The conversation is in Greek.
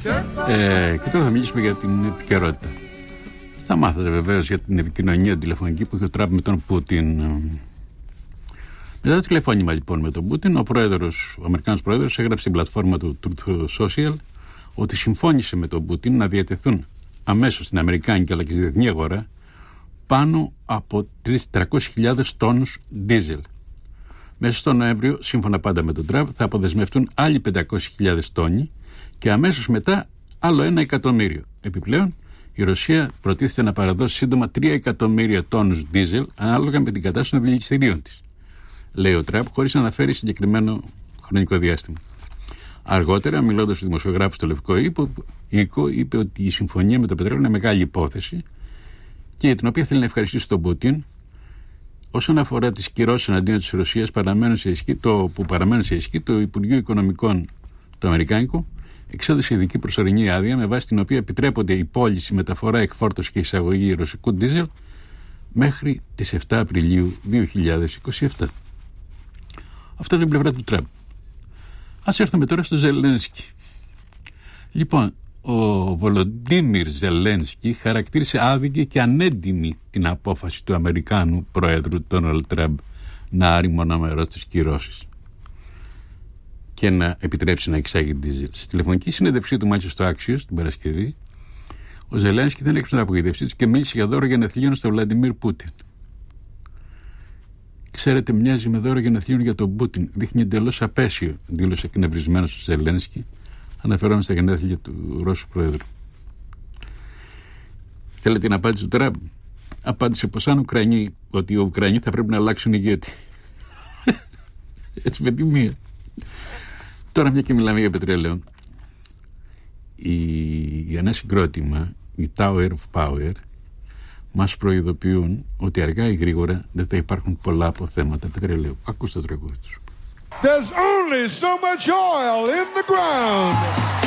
Και τώρα θα μιλήσουμε για την επικαιρότητα. Θα μάθετε βεβαίως για την επικοινωνία τηλεφωνική που είχε ο Τραμπ με τον Πούτιν. Μετά το τηλεφώνημα λοιπόν με τον Πούτιν, ο Αμερικάνος πρόεδρος έγραψε στην πλατφόρμα του Truth Social ότι συμφώνησε με τον Πούτιν να διατεθούν αμέσως στην Αμερικάνικη αλλά και στη διεθνή αγορά πάνω από 300.000 τόνους ντίζελ. Μέσα στο Νοέμβριο, σύμφωνα πάντα με τον Τραμπ, θα αποδεσμευτούν άλλοι 500.000 τόνοι και αμέσως μετά άλλο 1 εκατομμύριο. Επιπλέον, η Ρωσία προτίθεται να παραδώσει σύντομα 3 εκατομμύρια τόνους ντίζελ ανάλογα με την κατάσταση των δηληστηρίων της, λέει ο Τραμπ, χωρίς να αναφέρει συγκεκριμένο χρονικό διάστημα. Αργότερα, μιλώντας στους δημοσιογράφους στο Λευκό Οίκο, είπε ότι η συμφωνία με το πετρέλαιο είναι μεγάλη υπόθεση και για την οποία θέλει να ευχαριστήσει τον Πούτιν. Όσον αφορά τις κυρώσεις εναντίον της Ρωσίας που παραμένουν σε ισχύ, το Υπουργείο Οικονομικών το Αμερικάνικο εξέδωσε ειδική προσωρινή άδεια με βάση την οποία επιτρέπονται η πώληση, μεταφορά, εκφόρτωση και εισαγωγή ρωσικού ντίζελ μέχρι τις 7 Απριλίου 2027. Αυτά είναι την πλευρά του Τραμπ. Ας έρθουμε τώρα στο Ζελένσκι. Λοιπόν, ο Βολοντίμιρ Ζελένσκι χαρακτήρισε άδικη και ανέντιμη την απόφαση του Αμερικάνου Προέδρου Ντόναλντ Τραμπ να άρει μονομερώς τις κυρώσεις και να επιτρέψει να εξάγει ντίζελ. Στη τηλεφωνική συνέντευξή του μάλιστα στο Axios την Παρασκευή, ο Ζελένσκι δεν έκρυψε την απογοήτευσή του και μίλησε για δώρο γενεθλίων στο Βλαντιμίρ Πούτιν. Ξέρετε, μοιάζει με δώρο γενεθλίων για τον Πούτιν. Δείχνει εντελώς απέσιο, δήλωσε εκνευρισμένος ο Ζελένσκι, αναφερόμενο στα γενέθλια του Ρώσου Προέδρου. Θέλετε την απάντηση του Τραμπ? Απάντησε πως ότι οι Ουκρανοί θα πρέπει να αλλάξουν ηγέτη. Έτσι με τη μία. Τώρα μια και μιλάμε για πετρέλαιο. Ένα συγκρότημα, η Tower of Power, μας προειδοποιούν ότι αργά ή γρήγορα δεν θα υπάρχουν πολλά αποθέματα πετρελαίου. Ακούστε το τραγούδι τους. There's only so much oil in the ground.